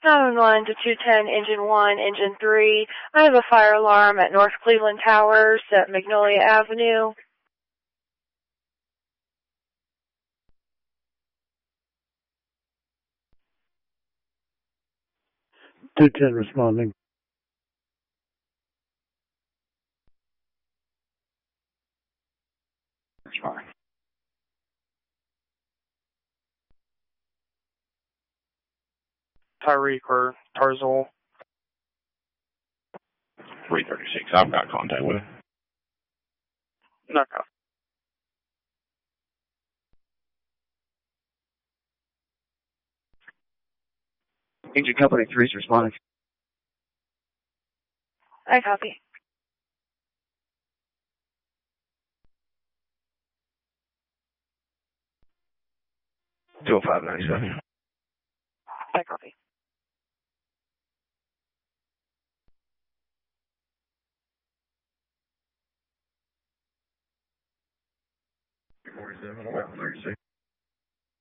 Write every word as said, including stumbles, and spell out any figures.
nine one one to two ten, Engine one, Engine three. I have a fire alarm at North Cleveland Towers at Magnolia Avenue. two ten responding. That's fine. Tyreek or Tarzol. three thirty-six. I've got contact with him. No copy. Engine Company three is responding. I copy. two oh five ninety-seven. I copy. forty-seven, thirty-six.